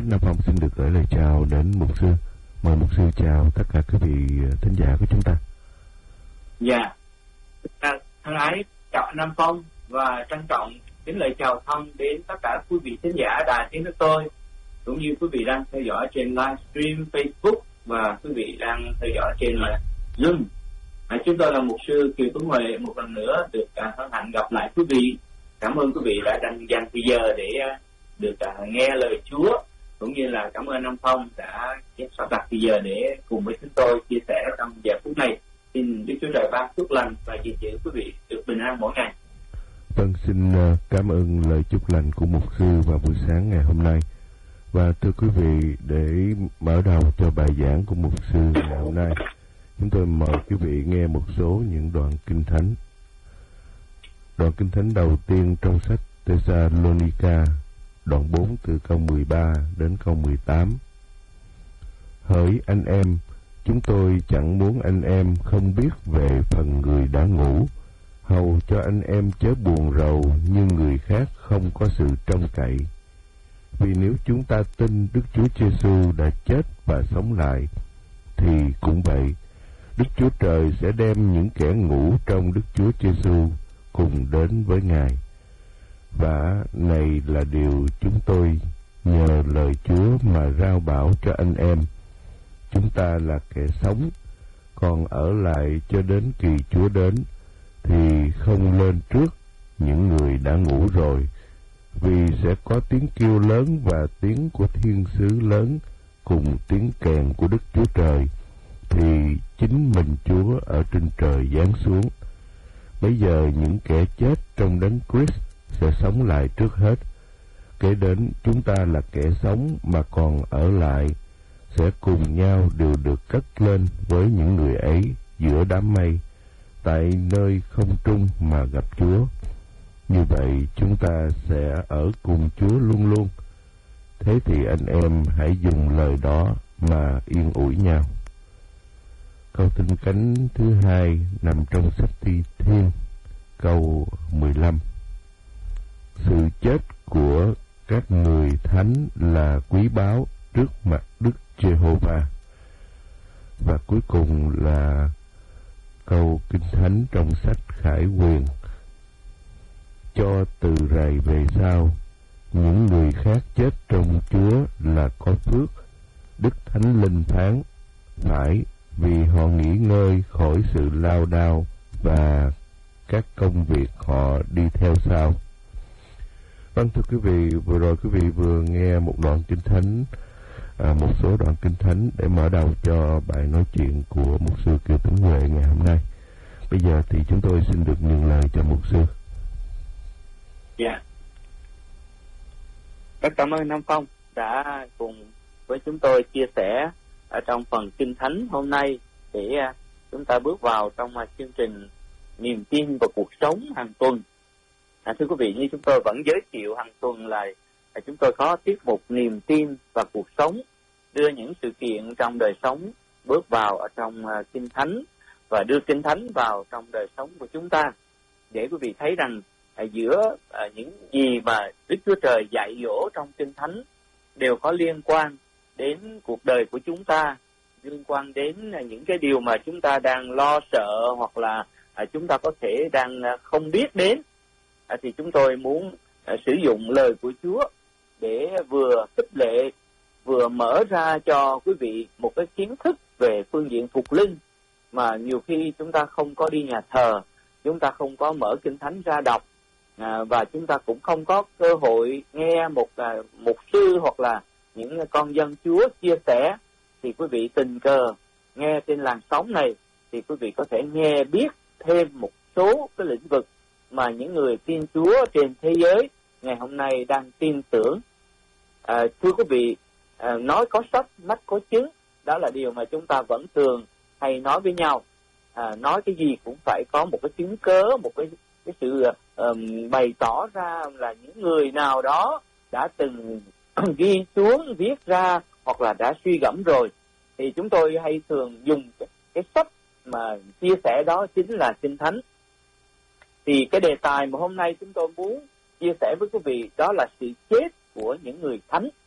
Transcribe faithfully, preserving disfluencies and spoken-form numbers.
Nam Phong xin được gửi lời chào đến mục sư. Mời mục sư chào tất cả quý vị thính giả của chúng ta. Dạ, yeah. Thân ái chào anh Nam Phong và trân trọng kính lời chào thân đến tất cả quý vị thính giả đài Tiếng Nước Tôi, cũng như quý vị đang theo dõi trên livestream Facebook và quý vị đang theo dõi trên Zoom. À, chúng tôi là mục sư Kiều Tuấn Huệ, một lần nữa được uh, hân hạnh gặp lại quý vị. Cảm ơn quý vị đã dành dành thời giờ để uh, được uh, nghe lời Chúa, cũng như là cảm ơn Nam Phong đã sắp đặt thời giờ để cùng với chúng tôi chia sẻ trong giờ phút này. Xin Đức Chúa Trời ban phước lành và gìn giữ quý vị được bình an mỗi ngày. Vâng, xin uh, cảm ơn lời chúc lành của mục sư vào buổi sáng ngày hôm nay. Và thưa quý vị, để mở đầu cho bài giảng của mục sư ngày hôm nay, chúng tôi mời quý vị nghe một số những đoạn kinh thánh. Đoạn kinh thánh đầu tiên trong sách Thessalonica, đoạn bốn từ câu mười ba đến câu mười tám. Hỡi anh em, chúng tôi chẳng muốn anh em không biết về phần người đã ngủ, hầu cho anh em chớ buồn rầu như người khác không có sự trông cậy. Vì nếu chúng ta tin Đức Chúa Giêsu đã chết và sống lại, thì cũng vậy, Đức Chúa Trời sẽ đem những kẻ ngủ trong Đức Chúa Giêsu cùng đến với Ngài. Và này là điều chúng tôi nhờ lời Chúa mà rao bảo cho anh em. Chúng ta là kẻ sống, còn ở lại cho đến kỳ Chúa đến, thì không lên trước những người đã ngủ rồi. Vì sẽ có tiếng kêu lớn và tiếng của thiên sứ lớn cùng tiếng kèn của Đức Chúa Trời, thì chính mình Chúa ở trên trời giáng xuống. Bây giờ những kẻ chết trong đấng Christ sẽ sống lại trước hết. Kế đến chúng ta là kẻ sống mà còn ở lại, sẽ cùng nhau đều được cất lên với những người ấy giữa đám mây, tại nơi không trung mà gặp Chúa. Như vậy chúng ta sẽ ở cùng Chúa luôn luôn. Thế thì anh em hãy dùng lời đó mà yên ủi nhau. Câu tinh cánh thứ hai nằm trong sách Thi Thiên, câu mười lăm. Sự chết của các người thánh là quý báu trước mặt Đức Giê-hô-va. Và cuối cùng là câu kinh thánh trong sách Khải Huyền. Cho từ rày về sau, những người khác chết trong Chúa là có phước. Đức Thánh Linh phán, phải, vì họ nghỉ ngơi khỏi sự lao đao và các công việc họ đi theo sau. Vâng, thưa quý vị, vừa rồi quý vị vừa nghe một đoạn kinh thánh, à, một số đoạn kinh thánh để mở đầu cho bài nói chuyện của mục sư Kiều Tuấn Huệ ngày hôm nay. Bây giờ thì chúng tôi xin được nhường lời cho mục sư. Dạ. Yeah. Rất cảm ơn Nam Phong đã cùng với chúng tôi chia sẻ ở trong phần kinh thánh hôm nay để chúng ta bước vào trong chương trình niềm tin và cuộc sống hàng tuần. À, thưa quý vị, như chúng tôi vẫn giới thiệu hàng tuần là chúng tôi có tiết mục niềm tin và cuộc sống, đưa những sự kiện trong đời sống bước vào ở trong uh, kinh thánh và đưa kinh thánh vào trong đời sống của chúng ta, để quý vị thấy rằng uh, giữa uh, những gì mà Đức Chúa Trời dạy dỗ trong kinh thánh đều có liên quan đến cuộc đời của chúng ta, liên quan đến uh, những cái điều mà chúng ta đang lo sợ hoặc là uh, chúng ta có thể đang uh, không biết đến. Uh, thì chúng tôi muốn uh, sử dụng lời của Chúa để vừa khích lệ, vừa mở ra cho quý vị một cái kiến thức về phương diện phục linh mà nhiều khi chúng ta không có đi nhà thờ, chúng ta không có mở kinh thánh ra đọc, à, và chúng ta cũng không có cơ hội nghe một à, mục sư hoặc là những con dân Chúa chia sẻ. Thì quý vị tình cờ nghe trên làn sóng này thì quý vị có thể nghe biết thêm một số cái lĩnh vực mà những người tin Chúa trên thế giới ngày hôm nay đang tin tưởng. À, thưa quý vị, à, nói có sách, mắt có chứng, đó là điều mà chúng ta vẫn thường hay nói với nhau. À, nói cái gì cũng phải có một cái chứng cớ, một cái, cái sự um, bày tỏ ra là những người nào đó đã từng ghi xuống, viết ra hoặc là đã suy gẫm rồi. Thì chúng tôi hay thường dùng cái, cái sách mà chia sẻ đó chính là Kinh Thánh. Thì cái đề tài mà hôm nay chúng tôi muốn chia sẻ với quý vị đó là sự chết của những người thánh.